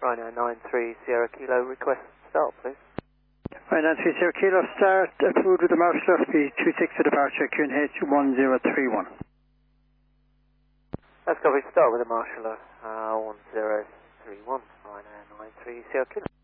Ryanair 93 Sierra Kilo, request start, please. Ryanair 30 Kilo, start approved with the Marshall, B26 for departure, QNH 1031. Let's go, we start with the Marshall 1031, Ryanair 93 Sierra Kilo.